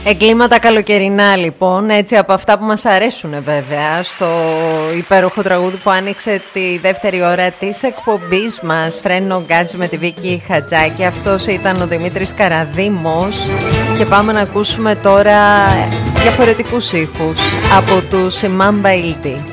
Εγκλήματα καλοκαιρινά λοιπόν, έτσι από αυτά που μας αρέσουν βέβαια, στο υπέροχο τραγούδι που άνοιξε τη δεύτερη ώρα της εκπομπής μας, Φρένο Γκάζι με τη Βίκη Χατζάκη. Αυτός ήταν ο Δημήτρης Καραδήμος και πάμε να ακούσουμε τώρα διαφορετικούς ήχους από τους Mamba Ildi.